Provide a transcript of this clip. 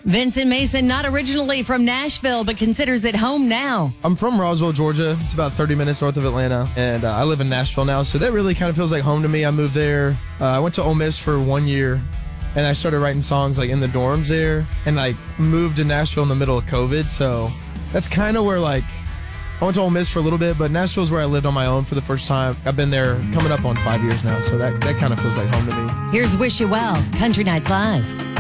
Vincent Mason, not originally from Nashville, but considers it home now. I'm from Roswell, Georgia. It's about 30 minutes north of Atlanta, and I live in Nashville now, so that really kind of feels like home to me. I moved there. I went to Ole Miss for 1 year, and I started writing songs like in the dorms there, and I moved to Nashville in the middle of COVID, so that's kind of where I went to Ole Miss for a little bit, but Nashville's where I lived on my own for the first time. I've been there coming up on 5 years now, so that kind of feels like home to me. Here's Wish You Well, Country Nights Live.